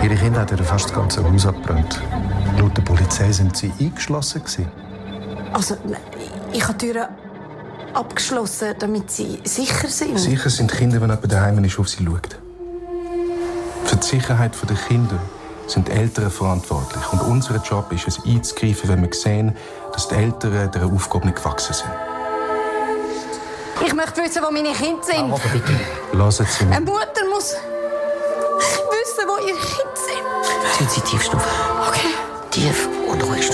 Ihre Kinder hat fast das ganze Haus abgebrannt. Laut der Polizei sind sie eingeschlossen. Also, ich habe die Türen abgeschlossen, damit sie sicher sind. Sicher sind die Kinder, wenn jemand daheim ist, auf sie schaut. Für die Sicherheit der Kinder sind die Eltern verantwortlich. Und unser Job ist es, einzugreifen, wenn wir sehen, dass die Eltern dieser Aufgabe nicht gewachsen sind. Ich möchte wissen, wo meine Kinder sind. Aber bitte. Lassen Sie mich. Eine Mutter muss wissen, wo ihre Kinder sind. Sind Sie Tiefstufe? Okay. Tief und ruhig.